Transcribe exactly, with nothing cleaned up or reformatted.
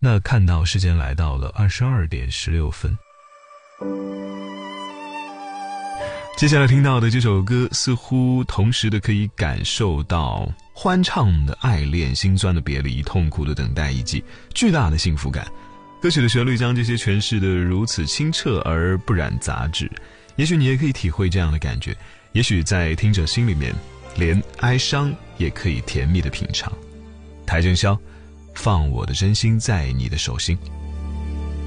那看到时间来到了二十二点十六分。接下来听到的这首歌似乎同时的可以感受到欢畅的爱恋、心酸的别离、痛苦的等待以及巨大的幸福感。歌曲的旋律将这些诠释得如此清澈而不染杂质，也许你也可以体会这样的感觉，也许在听者心里面连哀伤也可以甜蜜的品尝。邰正宵，放我的真心在你的手心。